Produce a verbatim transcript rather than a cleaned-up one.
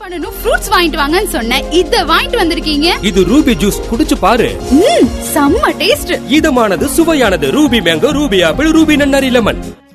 பண்ணனும் ஃப்ரூட்ஸ் வாங்கிட்டு வாங்கன்னு சொன்னேன். இத வாங்கிட்டு வந்திருக்கீங்க. இது ரூபி ஜூஸ், குடிச்சு பாரு. ம், செம்ம taste. இதமானது, சுவையானது. Ruby mango, Ruby apple, Ruby நன்னாரி லெமன்.